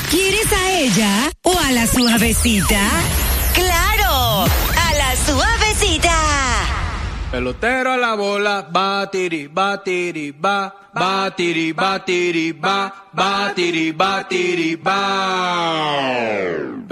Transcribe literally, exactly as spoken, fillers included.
¿Quieres a ella o a la suavecita? ¡Claro! ¡A la suavecita! Pelotero a la bola, batiri, batiri, ba, batiri, batiri, ba, batiri, batiri, ba.